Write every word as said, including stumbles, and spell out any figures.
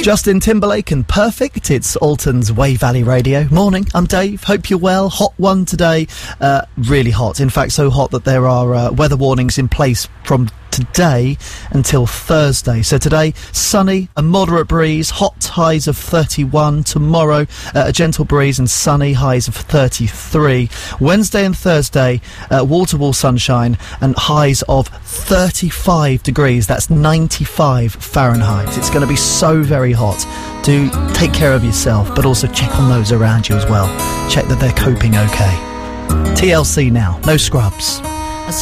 Justin Timberlake and Perfect. It's Alton's Way Valley Radio. Morning, I'm Dave. Hope you're well. Hot one today. Uh, really hot. In fact, so hot that there are uh, weather warnings in place from today until Thursday. So today, sunny, a moderate breeze, hot highs of thirty-one. Tomorrow, uh, a gentle breeze and sunny, highs of thirty-three. Wednesday and Thursday, uh, wall-to-wall sunshine and highs of thirty-five degrees. That's ninety-five Fahrenheit. It's going to be so very hot. Do take care of yourself, but also check on those around you as well. Check that they're coping okay. T L C now. No scrubs.